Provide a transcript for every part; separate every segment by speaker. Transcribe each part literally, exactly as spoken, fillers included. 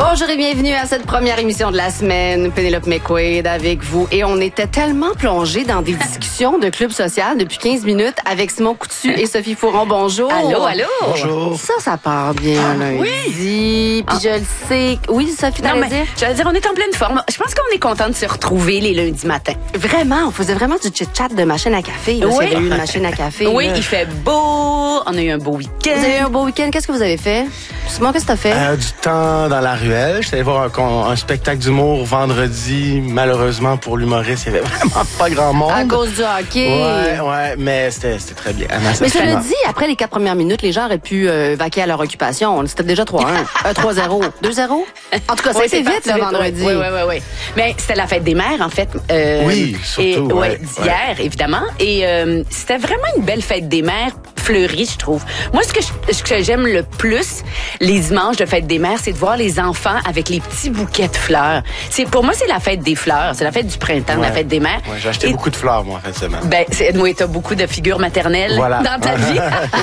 Speaker 1: Bonjour et bienvenue à cette première émission de la semaine. Pénélope McQuaid avec vous. Et on était tellement plongés dans des discussions de club social depuis quinze minutes avec Simon Coutu et Sophie Fouron. Bonjour.
Speaker 2: Allô, allô.
Speaker 3: Bonjour.
Speaker 1: Ça, ça part bien lundi.
Speaker 2: Oui.
Speaker 1: Puis je le sais. Oui, Sophie,
Speaker 2: Non,
Speaker 1: t'allais
Speaker 2: mais
Speaker 1: dire?
Speaker 2: j'allais dire, on est en pleine forme. Je pense qu'on est content de se retrouver les lundis matins.
Speaker 1: Vraiment, on faisait vraiment du chit-chat de machine à café. Là,
Speaker 2: Oui.
Speaker 1: s'il y avait eu une machine à café.
Speaker 2: Oui,
Speaker 1: là.
Speaker 2: il fait beau. On a eu un beau week-end.
Speaker 1: Vous avez eu un beau week-end. Qu'est-ce que vous avez fait? Simon, qu'est-ce que t'as fait?
Speaker 3: Euh, du temps dans la ruelle. J'étais allé voir un, con- un spectacle d'humour vendredi. Malheureusement, pour l'humoriste, il n'y avait vraiment pas grand monde.
Speaker 1: À cause du hockey.
Speaker 3: Ouais, ouais, mais c'était, c'était très bien. Anna, ça
Speaker 1: Mais
Speaker 3: se
Speaker 1: je
Speaker 3: fait.
Speaker 1: le dis, après les quatre premières minutes, les gens auraient pu euh, vaquer à leur occupation. C'était déjà trois un. euh, trois zéro. deux zéro. En tout cas, ça a
Speaker 2: Oui,
Speaker 1: été
Speaker 2: c'est
Speaker 1: vite
Speaker 2: parti
Speaker 1: le vendredi.
Speaker 2: Oui, oui, oui, oui. Mais c'était la fête des mères, en fait. Euh,
Speaker 3: Oui, surtout,
Speaker 2: Et, ouais,
Speaker 3: ouais,
Speaker 2: d'hier, évidemment. Et euh, c'était vraiment une belle fête des mères fleurie, je trouve. Moi, ce que, je- ce que j'aime le plus, les dimanches de fête des mères, c'est de voir les enfants avec les petits bouquets de fleurs. C'est, pour moi, c'est la fête des fleurs. C'est la fête du printemps,
Speaker 3: Ouais.
Speaker 2: la fête des mères.
Speaker 3: Ouais, j'ai acheté
Speaker 2: Et-
Speaker 3: beaucoup de fleurs, moi, en fin de semaine.
Speaker 2: Ben, c'est, oui, t'as beaucoup de figures maternelles
Speaker 3: Voilà.
Speaker 2: dans ta vie.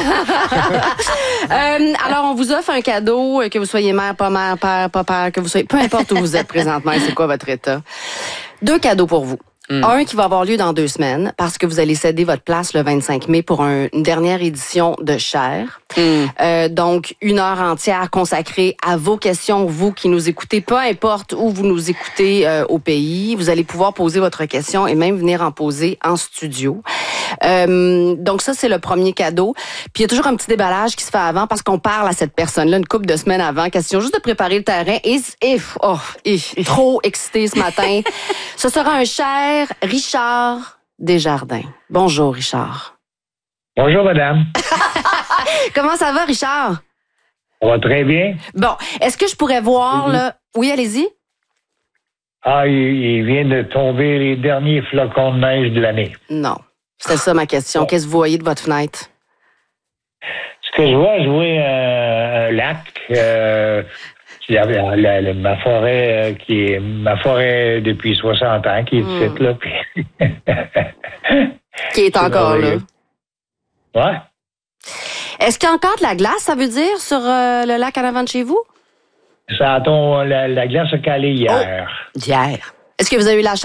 Speaker 1: Euh, alors, on vous offre un cadeau, euh, que vous soyez mère, pas mère, père, pas père, que vous soyez, peu importe où vous êtes présentement, et c'est quoi votre état. Deux cadeaux pour vous. Un qui va avoir lieu dans deux semaines parce que vous allez céder votre place le vingt-cinq mai pour un- une dernière édition de Cher. Euh, donc, une heure entière consacrée à vos questions, vous qui nous écoutez, peu importe où vous nous écoutez euh, au pays. Vous allez pouvoir poser votre question et même venir en poser en studio. Euh, donc ça, c'est le premier cadeau. Puis il y a toujours un petit déballage qui se fait avant parce qu'on parle à cette personne-là une couple de semaines avant. Question juste de préparer le terrain. Et, et oh, et, trop excité ce matin. Ce sera un cher Richard Desjardins. Bonjour, Richard.
Speaker 4: Bonjour, madame.
Speaker 1: Comment ça va, Richard?
Speaker 4: Ça va très bien.
Speaker 1: Bon, est-ce que je pourrais voir, là... Oui, allez-y.
Speaker 4: Ah, il, il vient de tomber les derniers flocons de neige de l'année.
Speaker 1: Non. C'était ça ma question. Qu'est-ce que vous voyez de votre fenêtre?
Speaker 4: Ce que je vois, je vois euh, un lac. Euh, la, la- la- ma forêt, euh, qui est ma forêt depuis soixante ans, qui est
Speaker 1: Hmm.
Speaker 4: ici, là. Puis...
Speaker 1: Qui est encore là.
Speaker 4: merveilleux. Ouais.
Speaker 1: Est-ce qu'il y a encore de la glace, ça veut dire, sur euh, le lac en avant de chez vous?
Speaker 4: Ça a ton, la, la glace a calé hier.
Speaker 1: Hier. Est-ce que vous avez eu la chance